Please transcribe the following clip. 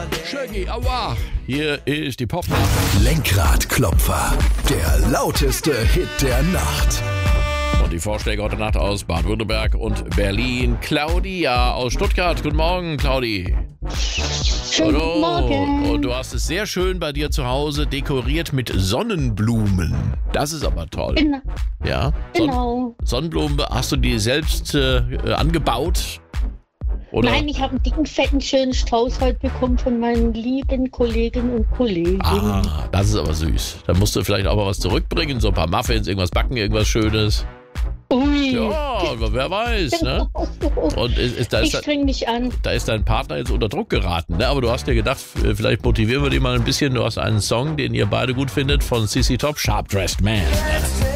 Shaggy, aua! Hier ist die Popnacht. Lenkradklopfer, der lauteste Hit der Nacht. Und die Vorschläge heute Nacht aus Baden-Württemberg und Berlin. Claudia aus Stuttgart. Guten Morgen, Claudi. Schönen guten Morgen. Und du hast es sehr schön bei dir zu Hause dekoriert mit Sonnenblumen. Das ist aber toll. Genau. Ja? Genau. Sonnenblumen, hast du die selbst angebaut? Oder? Nein, ich habe einen dicken, fetten, schönen Strauß heute bekommen von meinen lieben Kolleginnen und Kollegen. Ah, das ist aber süß. Da musst du vielleicht auch mal was zurückbringen, so ein paar Muffins, irgendwas backen, irgendwas Schönes. Ui. Ja, wer weiß, ne? Und Ich streng mich an. Da ist dein Partner jetzt unter Druck geraten, ne? Aber du hast dir gedacht, vielleicht motivieren wir den mal ein bisschen. Du hast einen Song, den ihr beide gut findet, von CC Top, Sharp Dressed Man.